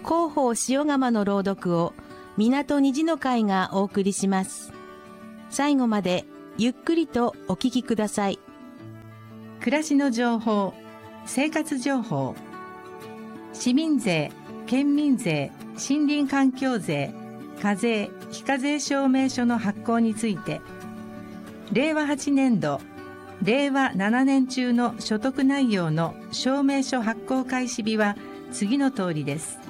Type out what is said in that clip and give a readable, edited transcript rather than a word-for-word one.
広報塩釜の朗読を港虹の会がお送りします。最後までゆっくりとお聞きください。 暮らしの情報、生活情報、市民税、県民税、森林環境税、課税、非課税証明書の発行について、令和8年度、令和7年中の所得内容の証明書発行開始日は次の通りです。